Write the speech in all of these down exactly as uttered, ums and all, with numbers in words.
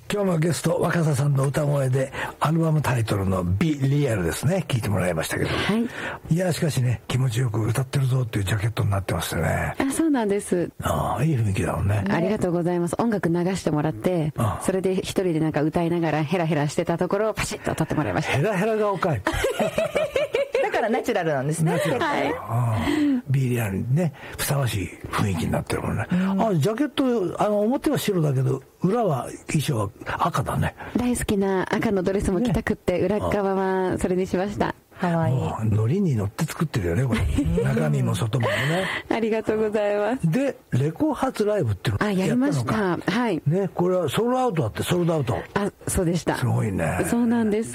今日のゲスト若狭さんの歌声でアルバムタイトルの Be Real ですね、聞いてもらいましたけど、はい、いやしかしね気持ちよく歌ってるぞっていうジャケットになってましたね。 あ、そうなんです。 ああ、いい雰囲気だもんね。 ありがとうございます。音楽流してもらって、ああ、それで一人でなんか歌いながらヘラヘラしてたところをパシッと撮ってもらいました。 ヘラヘラ顔かいだからナチュラルなんですね。はい。 Be Real にねふさわしい雰囲気になってるもんね。うん、あ、ジャケットあの表は白だけど裏は衣装は赤だね。 大好きな赤のドレスも着たくって、ね、裏側はそれにしました。 かわいい。 ノリに乗って作ってるよねこれ中身も外もねありがとうございます。 でレコ発ライブっていうのあ、やりました。はい、 ね、これはソールアウトだって。ソールドアウト。 あ、そうでした。 すごいね。 そうなんです。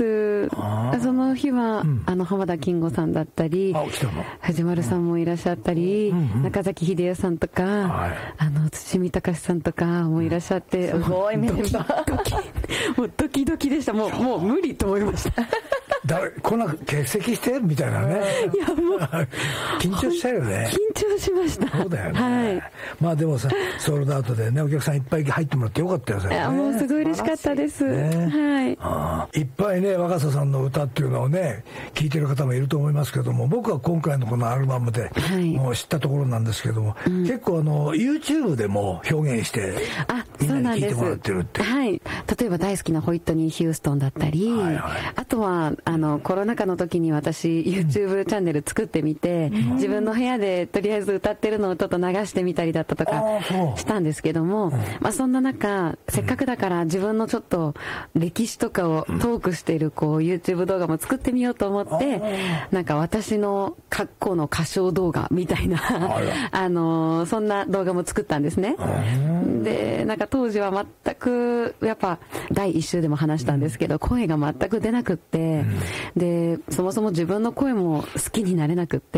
その日は、うん、あの浜田金吾さんだったり、 あ、来たの藤丸さんもいらっしゃったり、うんうん、中崎秀夫さんとか、はい、あの堤隆さんとかもいらっしゃって、 すごいメンバードキドキもうドキドキでした。もうもう無理と思いましただこんな欠席してみたいなね。 いやもう緊張したよね。 緊張しました。 そうだよね。 はい。 まあでもさソールドアウトでねお客さんいっぱい入ってもらってよかったよ。それね、 いやもうすごい嬉しかったです。ね、はい。 あいっぱいね若狭さんの歌っていうのをね聞いてる方もいると思いますけども、僕は今回のこのアルバムでもう知ったところなんですけども、はい、結構あの YouTube でも表現してみんなに聞いてもらってるって。 はい。例えば大好きなホイットニー・ヒューストンだったり、はいはい、あとはあのコロナ禍の時に私 YouTube チャンネル作ってみて、うん、自分の部屋でとりあえず歌ってるのをちょっと流してみたりだったとかしたんですけども、うん、まあそんな中せっかくだから自分のちょっと歴史とかをトークしているこう YouTube 動画も作ってみようと思って、うん、なんか私の格好の歌唱動画みたいなあのそんな動画も作ったんですね。でなんか当時は全くやっぱだいいっ週でも話したんですけど、声が全く出なくって、でそもそも自分の声も好きになれなくって、